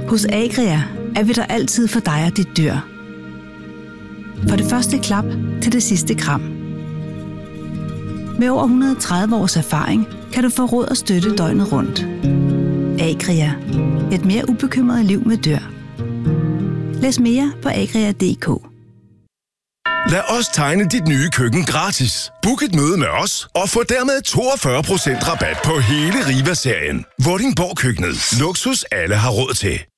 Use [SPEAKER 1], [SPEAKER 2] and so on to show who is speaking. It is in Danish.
[SPEAKER 1] Hos Agria er vi der altid for dig og dit dyr. Fra det første klap til det sidste kram. Med over 130 års erfaring kan du få råd og støtte døgnet rundt. Agria. Et mere ubekymret liv med dyr. Læs mere på agria.dk.
[SPEAKER 2] Lad os tegne dit nye køkken gratis. Book et møde med os og få dermed 42% rabat på hele Riva-serien. Vordingborg Køkkenet. Luksus alle har råd til.